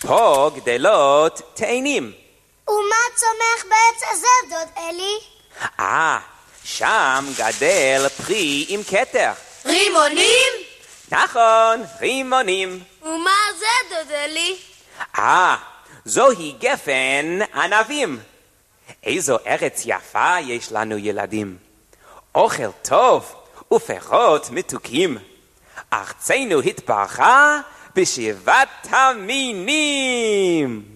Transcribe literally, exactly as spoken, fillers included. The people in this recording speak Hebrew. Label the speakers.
Speaker 1: פה גדלות תאנים.
Speaker 2: ומה צומח בעץ הזה, דוד אלי?
Speaker 1: אה, שם גדל פרי עם כתר.
Speaker 3: רימונים?
Speaker 1: נכון, רימונים.
Speaker 3: ומה זה, דוד אלי?
Speaker 1: אה, זוהי גפן ענבים. איזו ארץ יפה יש לנו, ילדים. אוכל טוב ופירות מתוקים. ארצנו התברכה בשבעת המינים.